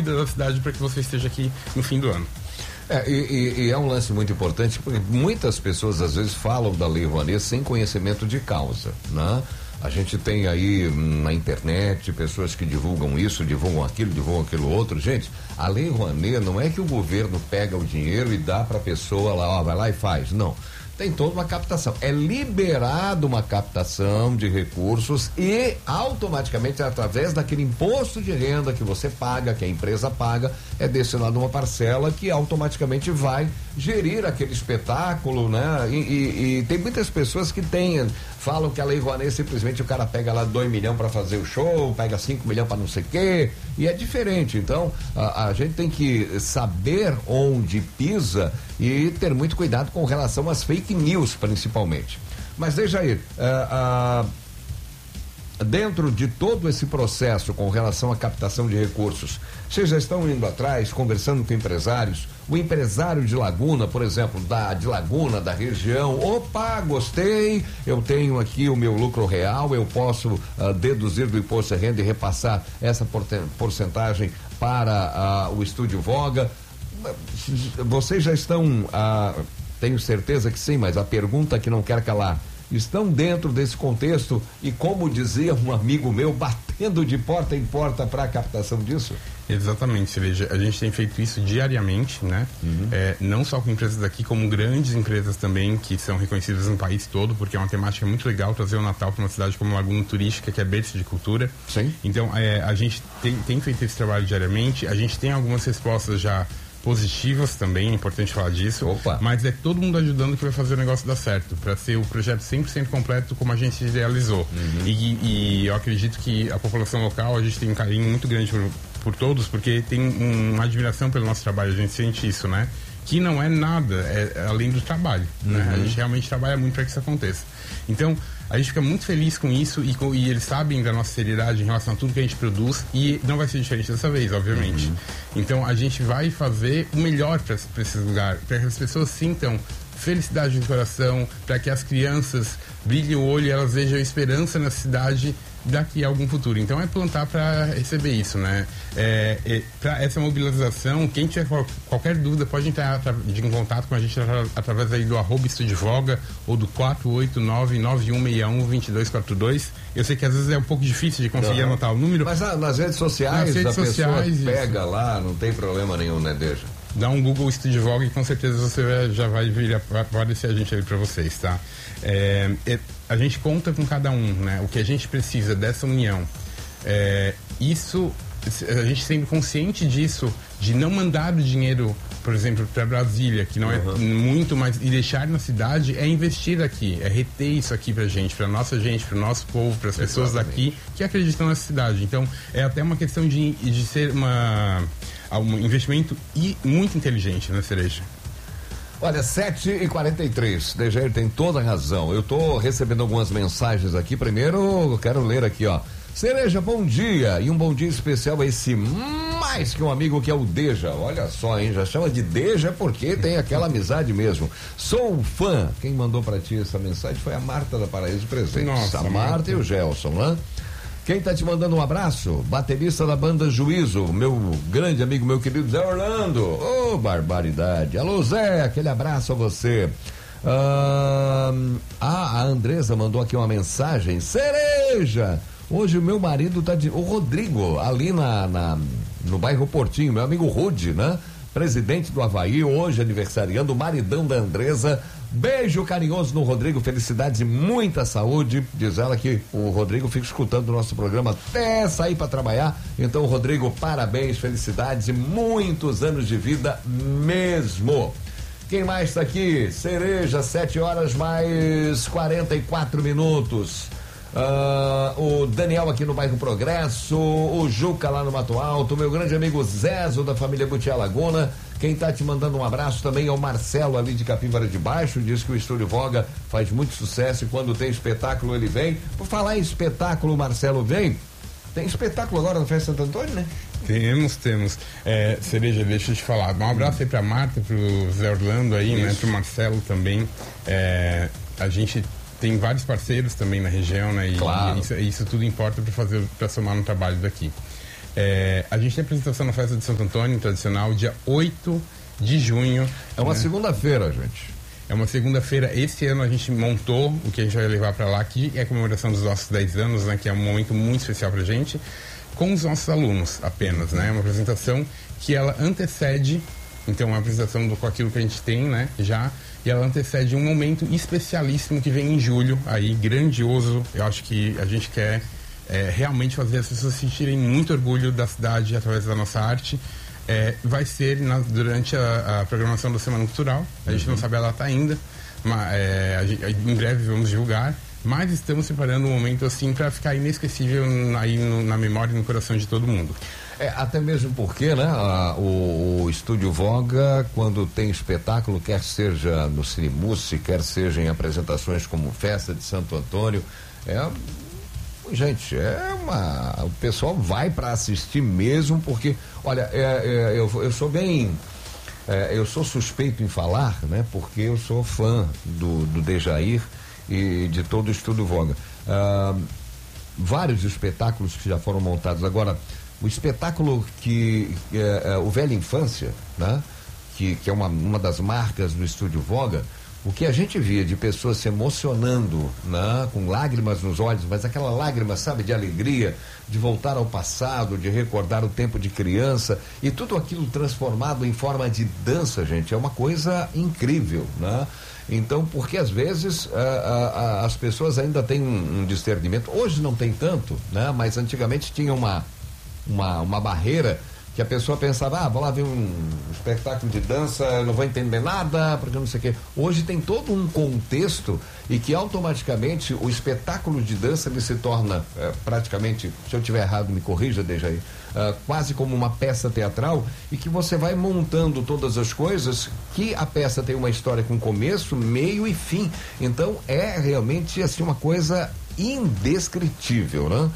vida da cidade para que você esteja aqui no fim do ano. E é um lance muito importante, porque muitas pessoas às vezes falam da Lei Rouanet sem conhecimento de causa, né? A gente tem aí na internet pessoas que divulgam isso, divulgam aquilo outro. Gente, a Lei Rouanet não é que o governo pega o dinheiro e dá para a pessoa lá, ó, vai lá e faz. Não. Tem toda uma captação. É liberado uma captação de recursos e automaticamente, através daquele imposto de renda que você paga, que a empresa paga, é destinado uma parcela que automaticamente vai gerir aquele espetáculo, né? E tem muitas pessoas que falam que a Lei Rouanet simplesmente o cara pega lá 2 milhões para fazer o show, pega 5 milhões para não sei o quê, e é diferente. Então, a gente tem que saber onde pisa e ter muito cuidado com relação às fake news, principalmente. Mas veja aí, dentro de todo esse processo com relação à captação de recursos, vocês já estão indo atrás, conversando com empresários? O empresário de Laguna, por exemplo, de Laguna, da região, opa, gostei, eu tenho aqui o meu lucro real, eu posso deduzir do imposto de renda e repassar essa porcentagem para o Estúdio Voga. Vocês já estão, tenho certeza que sim, mas a pergunta que não quer calar, estão dentro desse contexto e, como dizia um amigo meu, batendo de porta em porta para a captação disso? Exatamente, Cereja. A gente tem feito isso diariamente, né? Não só com empresas daqui, como grandes empresas também que são reconhecidas no país todo, porque é uma temática muito legal trazer o Natal para uma cidade como Laguna Turística, que é berço de cultura. Sim. Então, a gente tem feito esse trabalho diariamente. A gente tem algumas respostas já positivas também, é importante falar disso. Opa. Mas é todo mundo ajudando que vai fazer o negócio dar certo, para ser o projeto 100% completo como a gente idealizou. E eu acredito que a população local, a gente tem um carinho muito grande por todos, porque tem uma admiração pelo nosso trabalho, a gente sente isso, né? Que não é nada além do trabalho, né? A gente realmente trabalha muito para que isso aconteça. Então, a gente fica muito feliz com isso e eles sabem da nossa seriedade em relação a tudo que a gente produz, e não vai ser diferente dessa vez, obviamente. Então, a gente vai fazer o melhor para esse lugar, para que as pessoas sintam felicidade no coração, para que as crianças brilhem o olho e elas vejam esperança na cidade daqui a algum futuro. Então é plantar para receber isso, né? Para essa mobilização, quem tiver qualquer dúvida pode entrar em contato com a gente através aí do @estudiovoga ou do 489-9161-2242. Eu sei que às vezes é um pouco difícil de conseguir anotar o número. Mas nas redes sociais, pessoa pega lá, não tem problema nenhum, né, Deja? Dá um Google Estúdio Voga e com certeza você já vai aparecer a gente aí para vocês, tá? A gente conta com cada um, né? O que a gente precisa dessa união. Isso, a gente sempre consciente disso, de não mandar o dinheiro, por exemplo, para Brasília, que não é muito mais, e deixar na cidade, é investir aqui, é reter isso aqui pra gente, pra nossa gente, pro nosso povo, para as pessoas daqui que acreditam nessa cidade. Então, é até uma questão de ser um investimento muito inteligente, né, Cereja? Olha, 7h43, Dejair tem toda a razão. Eu tô recebendo algumas mensagens aqui. Primeiro, eu quero ler aqui, ó. Cereja, bom dia. E um bom dia especial a esse mais que um amigo que é o Deja. Olha só, hein? Já chama de Deja porque tem aquela amizade mesmo. Sou fã. Quem mandou pra ti essa mensagem foi a Marta da Paraíso Presentes. Nossa, a Marta e o Gelson, né? Quem tá te mandando um abraço? Baterista da banda Juízo, meu grande amigo, meu querido Zé Orlando. Ô, barbaridade. Alô, Zé, aquele abraço a você. A Andresa mandou aqui uma mensagem. Cereja! Hoje o meu marido tá o Rodrigo, ali no bairro Portinho, meu amigo Rude, né? Presidente do Avaí, hoje aniversariando, o maridão da Andresa. Beijo carinhoso no Rodrigo, felicidades e muita saúde. Diz ela que o Rodrigo fica escutando o nosso programa até sair para trabalhar. Então, Rodrigo, parabéns, felicidades e muitos anos de vida mesmo. Quem mais está aqui? Cereja, 7h mais 44. O Daniel aqui no bairro Progresso, o Juca lá no Mato Alto, meu grande amigo Zezo da família Butiá Laguna. Quem tá te mandando um abraço também é o Marcelo ali de Capivara de Baixo, diz que o Estúdio Voga faz muito sucesso e quando tem espetáculo ele vem. Por falar em espetáculo, o Marcelo vem. Tem espetáculo agora na Festa Santo Antônio, né? Temos. Cereja, deixa eu te falar. Um abraço aí pra Marta, pro Zé Orlando aí, né? Pro Marcelo também. A gente tem vários parceiros também na região, né? E claro. isso tudo importa para somar no trabalho daqui. A gente tem apresentação na Festa de Santo Antônio, tradicional, dia 8 de junho. É uma segunda-feira, gente. É uma segunda-feira. Esse ano a gente montou o que a gente vai levar para lá, que é a comemoração dos nossos 10 anos, né? Que é um momento muito especial pra gente, com os nossos alunos apenas, né? Uma apresentação que ela antecede, então uma apresentação com aquilo que a gente tem, né? Já, e ela antecede um momento especialíssimo que vem em julho, aí, grandioso. Eu acho que a gente quer realmente fazer as pessoas sentirem muito orgulho da cidade através da nossa arte. Vai ser durante a programação da Semana Cultural. A gente não sabe a data ainda, mas em breve vamos divulgar. Mas estamos preparando um momento assim para ficar inesquecível aí na memória e no coração de todo mundo. Até mesmo porque, né, o Estúdio Voga, quando tem espetáculo, quer seja no Cinemusse, quer seja em apresentações como Festa de Santo Antônio, gente, o pessoal vai para assistir mesmo, porque, olha, eu sou bem, eu sou suspeito em falar, né, porque eu sou fã do Dejair e de todo o Estúdio Voga. Vários espetáculos que já foram montados. Agora, o espetáculo o Velha Infância, né, que é uma das marcas do Estúdio Voga, o que a gente via de pessoas se emocionando, né, com lágrimas nos olhos, mas aquela lágrima, sabe, de alegria, de voltar ao passado, de recordar o tempo de criança, e tudo aquilo transformado em forma de dança, gente, é uma coisa incrível, né? Então, porque às vezes as pessoas ainda têm um discernimento, hoje não tem tanto, né? Mas antigamente tinha uma barreira que a pessoa pensava, vou lá ver um espetáculo de dança, não vou entender nada, porque não sei o quê. Hoje tem todo um contexto e que automaticamente o espetáculo de dança ele se torna praticamente, se eu estiver errado, me corrija, Dejair, quase como uma peça teatral, e que você vai montando todas as coisas, que a peça tem uma história com começo, meio e fim. Então é realmente assim uma coisa indescritível, né?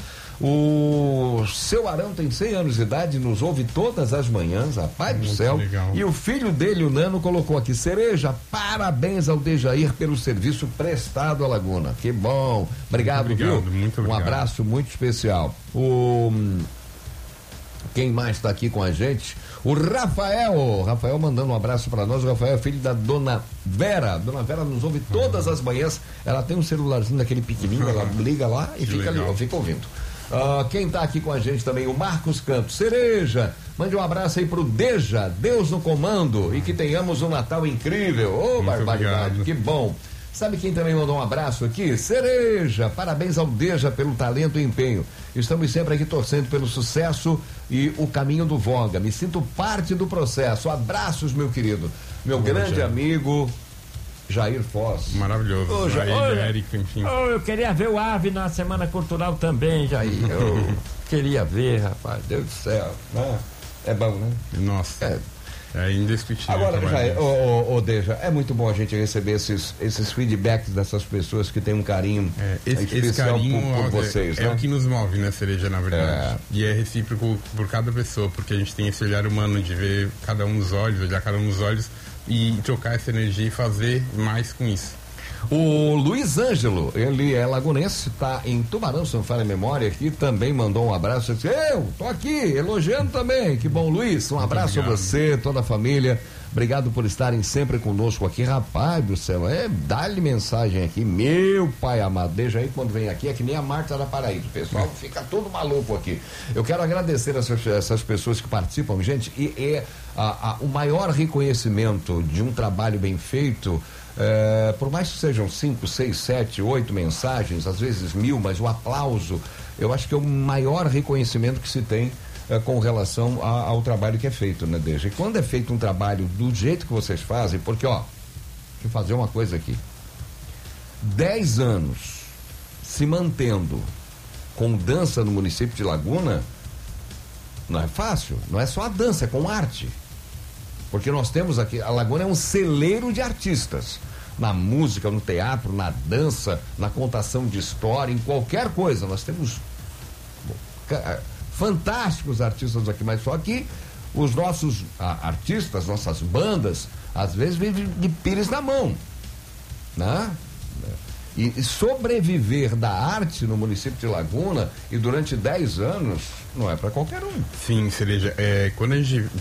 O seu Arão tem 100 anos de idade, nos ouve todas as manhãs, rapaz do céu. Legal. E o filho dele, o Nano, colocou aqui: Cereja, parabéns ao Dejair pelo serviço prestado à Laguna. Que bom. Obrigado, viu? Muito obrigado. Um abraço muito especial. Quem mais está aqui com a gente? O Rafael mandando um abraço para nós. O Rafael é filho da Dona Vera. Dona Vera nos ouve todas as manhãs. Ela tem um celularzinho daquele pequenininho, ela liga lá e fica ouvindo. Quem está aqui com a gente também, o Marcos Campos. Cereja, mande um abraço aí pro Deja, Deus no comando, e que tenhamos um Natal incrível. Barbaridade, obrigado. Que bom. Sabe quem também mandou um abraço aqui? Cereja, parabéns ao Deja pelo talento e empenho. Estamos sempre aqui torcendo pelo sucesso e o caminho do Voga. Me sinto parte do processo. Abraços, meu querido. Meu grande amigo Jair Foz. Maravilhoso. Jair, Érico, enfim. Eu queria ver o AVE na Semana Cultural também, Jair. Eu queria ver, rapaz. Deus do céu. É bom, né? Nossa. É indescritível. Agora, Jair, Deja, é muito bom a gente receber esses feedbacks dessas pessoas que têm um carinho esse carinho por vocês, né? É o que nos move, né, Cereja, na verdade. E é recíproco por cada pessoa, porque a gente tem esse olhar humano de ver cada um nos olhos, olhar cada um nos olhos e trocar essa energia e fazer mais com isso. O Luiz Ângelo, ele é lagunense, está em Tubarão, se não falha a memória, aqui também mandou um abraço. Disse, eu tô aqui, elogiando também. Que bom, Luiz. Um abraço a você, toda a família. Obrigado por estarem sempre conosco aqui. Rapaz do céu, dá-lhe mensagem aqui, meu pai amado. Deixa aí, quando vem aqui, é que nem a Marta da Paraíba. O pessoal fica todo maluco aqui. Eu quero agradecer essas pessoas que participam, gente, e o maior reconhecimento de um trabalho bem feito. Por mais que sejam 5, 6, 7, 8 mensagens, às vezes 1000, mas o aplauso, eu acho que é o maior reconhecimento que se tem com relação ao trabalho que é feito, né, Deja? E quando é feito um trabalho do jeito que vocês fazem, porque, deixa eu fazer uma coisa aqui. 10 anos se mantendo com dança no município de Laguna, não é fácil, não é só a dança, é com arte. Porque nós temos aqui, a Laguna é um celeiro de artistas, na música, no teatro, na dança, na contação de história, em qualquer coisa. Nós temos fantásticos artistas aqui, mas só que os nossos artistas, nossas bandas, às vezes vivem de pires na mão, né? E sobreviver da arte no município de Laguna e durante 10 anos não é para qualquer um. Sim, Cereja, quando a gente